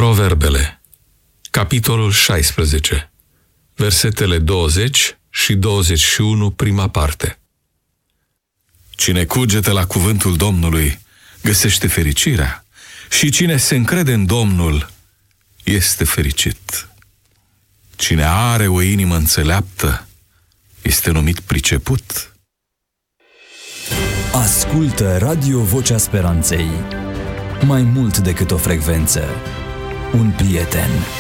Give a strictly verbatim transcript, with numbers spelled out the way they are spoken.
Proverbele, capitolul șaisprezece, versetele douăzeci și douăzeci și unu, prima parte. Cine cugete la cuvântul Domnului găsește fericirea și cine se încrede în Domnul este fericit. Cine are o inimă înțeleaptă este numit priceput. Ascultă Radio Vocea Speranței. Mai mult decât o frecvență, un prieten.